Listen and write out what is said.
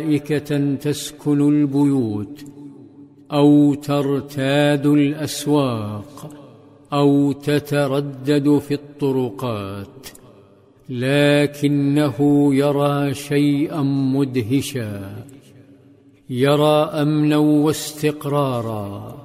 ملائكة تسكن البيوت أو ترتاد الأسواق أو تتردد في الطرقات، لكنه يرى شيئا مدهشا، يرى أمنا واستقرارا